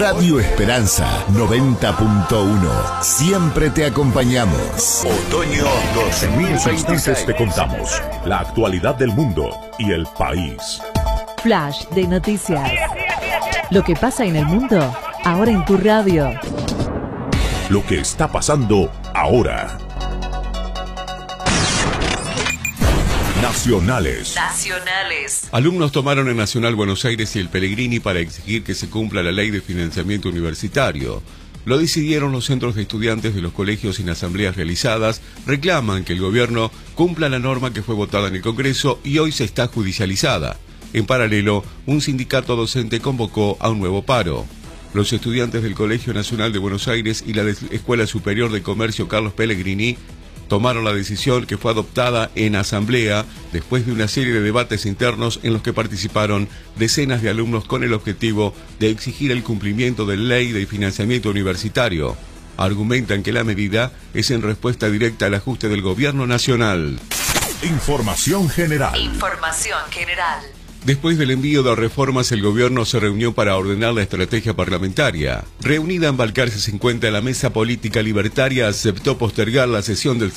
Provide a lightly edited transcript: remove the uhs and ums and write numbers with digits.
Radio Esperanza 90.1. Siempre te acompañamos. Otoño En unos 2026. instantes te contamos la actualidad del mundo y el país. Flash de noticias. Lo que pasa en el mundo, ahora en tu radio. Lo que está pasando ahora. Nacionales. Alumnos tomaron el Nacional Buenos Aires y el Pellegrini para exigir que se cumpla la ley de financiamiento universitario. Lo decidieron los centros de estudiantes de los colegios en asambleas realizadas. Reclaman que el gobierno cumpla la norma que fue votada en el Congreso y hoy se está judicializada. En paralelo, un sindicato docente convocó a un nuevo paro. Los estudiantes del Colegio Nacional de Buenos Aires y la Escuela Superior de Comercio Carlos Pellegrini tomaron la decisión que fue adoptada en asamblea después de una serie de debates internos en los que participaron decenas de alumnos con el objetivo de exigir el cumplimiento de la ley de financiamiento universitario. Argumentan que la medida es en respuesta directa al ajuste del gobierno nacional. Información general. Después del envío de reformas, el gobierno se reunió para ordenar la estrategia parlamentaria. Reunida en Balcarce 50, la mesa política libertaria aceptó postergar la sesión del